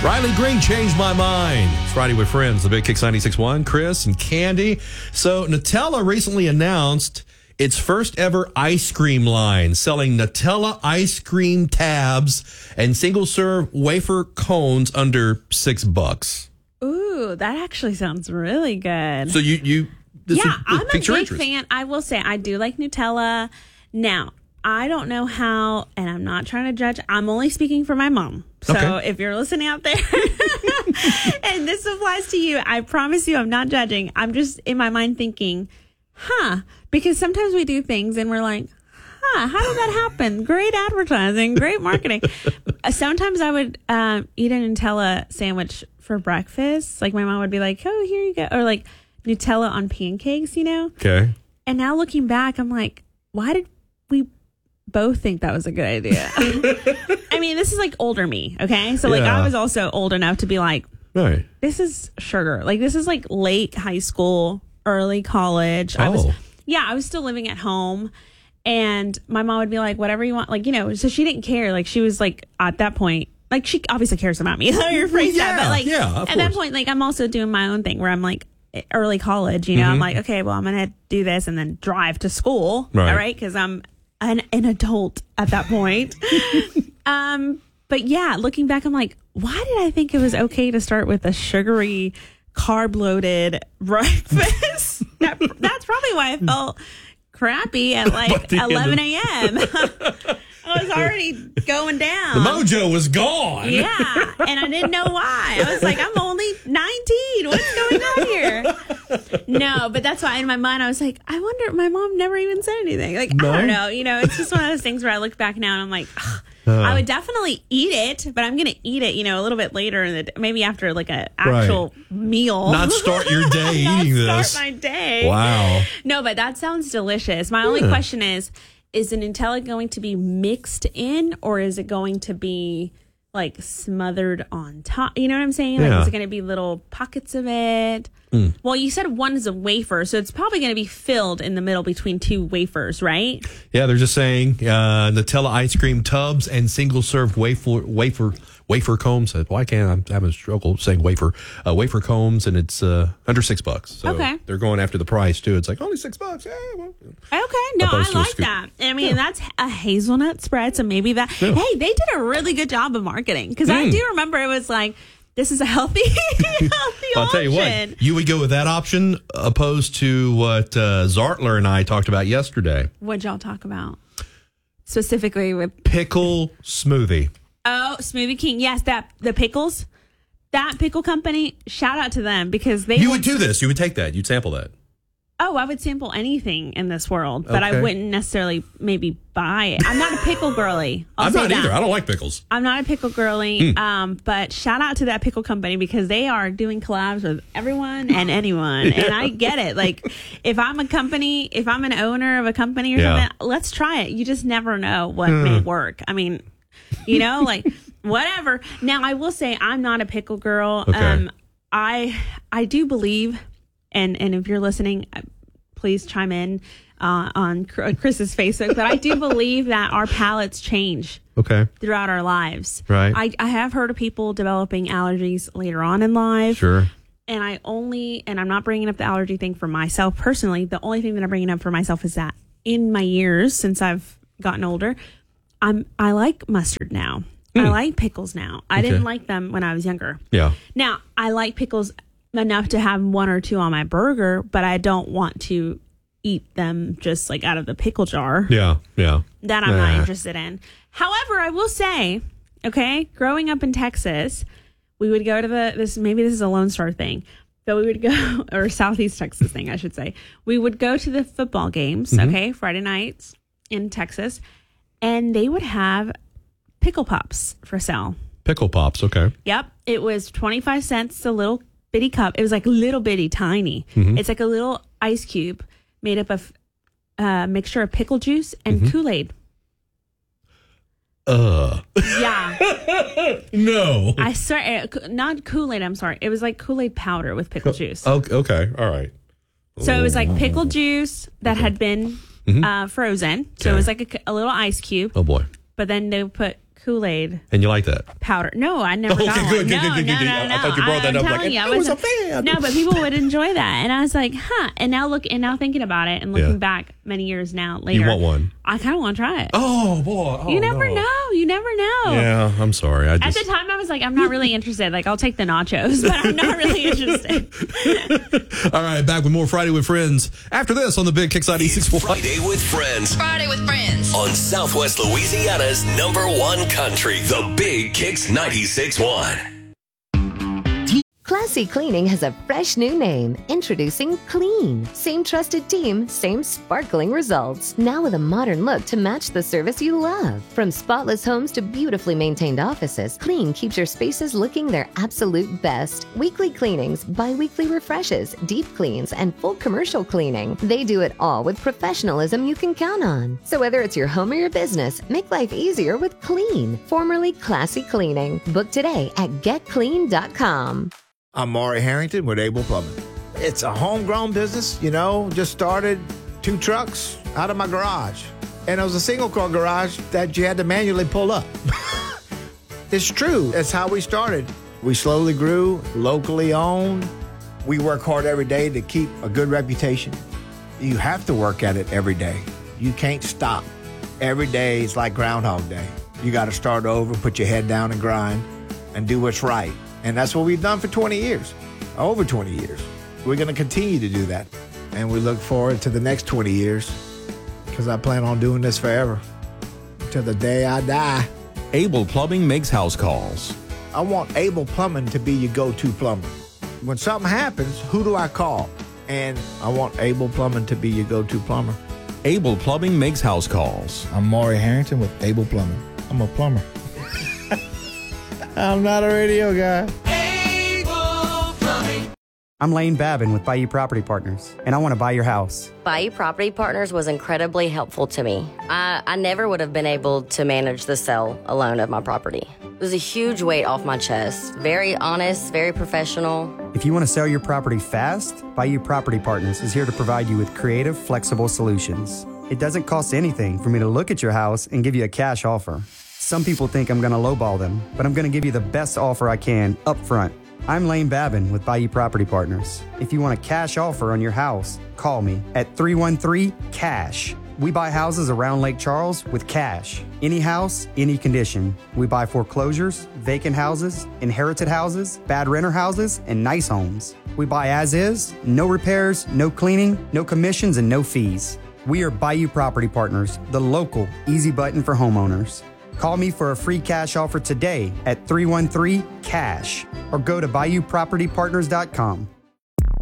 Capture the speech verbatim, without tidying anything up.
Riley Green changed my mind. It's Friday with Friends, the Big Kicks ninety-six point one, Chris and Candy. So Nutella recently announced its first ever ice cream line, selling Nutella ice cream tabs and single-serve wafer cones under six bucks. Ooh, that actually sounds really good. So you, you this yeah, is, I'm a big interest. fan. I will say I do like Nutella. Now, I don't know how, and I'm not trying to judge. I'm only speaking for my mom. So Okay. if you're listening out there, and this applies to you, I promise you I'm not judging. I'm just in my mind thinking, huh, because sometimes we do things and we're like, huh, how did that happen? Great advertising, great marketing. Sometimes I would um, eat a Nutella sandwich for breakfast. Like my mom would be like, oh, here you go. Or like Nutella on pancakes, you know? Okay. And now looking back, I'm like, why did we both think that was a good idea? I mean, this is like older me, okay? So like Yeah. I was also old enough to be like, Right. this is sugar. Like this is like late high school, early college. I was Oh. yeah, I was still living at home. And my mom would be like, whatever you want. Like, you know, so she didn't care. Like she was like at that point, like she obviously cares about me. You're phrased Yeah, that, but like yeah, of at that course. point, like I'm also doing my own thing where I'm like early college, you know, I'm Mhm. like, okay, well, I'm going to do this and then drive to school. Right. All right. Cause I'm an, an adult at that point. um, but yeah, looking back, I'm like, why did I think it was okay to start with a sugary, carb loaded breakfast? that, that's probably why I felt crappy at like the end of- eleven a.m. I was already going down. The mojo was gone. Yeah, and I didn't know why. I was like, I'm only nineteen. What's going on here? No, but that's why in my mind I was like, I wonder. My mom never even said anything. Like No? I don't know. You know, it's just one of those things where I look back now and I'm like, ugh, I would definitely eat it, but I'm gonna eat it. You know, a little bit later in the maybe after like an actual meal. Not start your day Not eating start this. my day. Wow. No, but that sounds delicious. My only Yeah. question is, is the Nutella going to be mixed in or is it going to be like smothered on top? You know what I'm saying? Like, Yeah. is it going to be little pockets of it? Mm. Well, you said one is a wafer, so it's probably going to be filled in the middle between two wafers, right? Yeah, they're just saying uh, Nutella ice cream tubs and single-serve wafer wafer wafer combs. Why can't I'm having a struggle saying wafer uh, wafer combs, and it's uh, under six bucks. So Okay. they're going after the price too. It's like only six bucks. Yeah, well. Okay, no, I Opposed to a like scoop. that. I mean, that's a hazelnut spread, so maybe that. Yeah. Hey, they did a really good job of marketing because I Mm. do remember it was like, this is a healthy, healthy I'll tell you option. what, you would go with that option opposed to what uh, Zartler and I talked about yesterday. What'd y'all talk about specifically with? Pickle smoothie. Oh, Smoothie King. Yes, that the pickles, that pickle company. Shout out to them because they. You would do this. You would take that. You'd sample that. Oh, I would sample anything in this world, but Okay. I wouldn't necessarily maybe buy it. I'm not a pickle girly. I'll I'm say not that. either. I don't like pickles. I'm not a pickle girly, Hmm. um, but shout out to that pickle company because they are doing collabs with everyone and anyone. And I get it. Like, if I'm a company, if I'm an owner of a company or Yeah. something, let's try it. You just never know what may work. I mean, you know, like, whatever. Now, I will say I'm not a pickle girl. Okay. Um, I I do believe, and, and if you're listening, uh, please chime in uh, on Chris's Facebook, but I do believe that our palates change Okay. throughout our lives. Right. I, I have heard of people developing allergies later on in life. Sure. And I only, and I'm not bringing up the allergy thing for myself personally. The only thing that I'm bringing up for myself is that in my years since I've gotten older, I'm, I like mustard now. I like pickles now. I Okay. didn't like them when I was younger. Yeah. Now, I like pickles enough to have one or two on my burger, but I don't want to eat them just like out of the pickle jar. Yeah. Yeah. That I'm not Nah. interested in. However, I will say, okay, growing up in Texas, we would go to the, this, maybe this is a Lone Star thing, but we would go, or Southeast Texas thing, I should say. We would go to the football games, Mm-hmm. okay, Friday nights in Texas, and they would have pickle pops for sale. Pickle pops. Okay. Yep. It was twenty-five cents a little bitty cup. It was like little bitty tiny. Mm-hmm. It's like a little ice cube made up of a mixture of pickle juice and Mm-hmm. Kool-Aid. Uh. Yeah. No. I swear, uh, not Kool-Aid, I'm sorry. It was like Kool-Aid powder with pickle juice. Okay. Okay. All right. So it was like pickle juice that had been uh, frozen. So it Okay. was like a, a little ice cube, Oh boy. but then they would put Kool-Aid And you like that? powder. No, I never Okay, got good, one. good, no, good, good, no, good. no, I no. thought you brought that I'm up like, telling you, I I was a wasn't- fan. No, but people would enjoy that, and I was like, huh. And now look, and now thinking about it, and looking Yeah. back many years now later, You want one? I kind of want to try it. Oh, boy. Oh, you never no. know. You never know. Yeah, I'm sorry. I At just... the time, I was like, I'm not really interested. Like, I'll take the nachos, but I'm not really interested. All right, back with more Friday with Friends after this on the Big Kicks ninety-six point one. Friday with Friends Friday with Friends. on Southwest Louisiana's number one country, the Big Kicks ninety-six point one. Classy Cleaning has a fresh new name. Introducing Clean. Same trusted team, same sparkling results. Now with a modern look to match the service you love. From spotless homes to beautifully maintained offices, Clean keeps your spaces looking their absolute best. Weekly cleanings, bi-weekly refreshes, deep cleans, and full commercial cleaning. They do it all with professionalism you can count on. So whether it's your home or your business, make life easier with Clean, formerly Classy Cleaning. Book today at get clean dot com. I'm Maury Harrington with Able Plumbing. It's a homegrown business, you know, just started two trucks out of my garage. And it was a single car garage that you had to manually pull up. It's true. That's how we started. We slowly grew, locally owned. We work hard every day to keep a good reputation. You have to work at it every day. You can't stop. Every day is like Groundhog Day. You got to start over, put your head down and grind and do what's right. And that's what we've done for twenty years, over twenty years. We're going to continue to do that. And we look forward to the next twenty years because I plan on doing this forever till the day I die. Able Plumbing makes house calls. I want Able Plumbing to be your go-to plumber. When something happens, who do I call? And I want Able Plumbing to be your go-to plumber. Able Plumbing makes house calls. I'm Maury Harrington with Able Plumbing. I'm a plumber. I'm not a radio guy. I'm Lane Babin with Bayou Property Partners, and I want to buy your house. Bayou Property Partners was incredibly helpful to me. I, I never would have been able to manage the sale alone of my property. It was a huge weight off my chest. Very honest, very professional. If you want to sell your property fast, Bayou Property Partners is here to provide you with creative, flexible solutions. It doesn't cost anything for me to look at your house and give you a cash offer. Some people think I'm going to lowball them, but I'm going to give you the best offer I can up front. I'm Lane Babin with Bayou Property Partners. If you want a cash offer on your house, call me at three one three, CASH. We buy houses around Lake Charles with cash. Any house, any condition. We buy foreclosures, vacant houses, inherited houses, bad renter houses, and nice homes. We buy as is, no repairs, no cleaning, no commissions, and no fees. We are Bayou Property Partners, the local easy button for homeowners. Call me for a free cash offer today at three one three, CASH or go to bayou property partners dot com.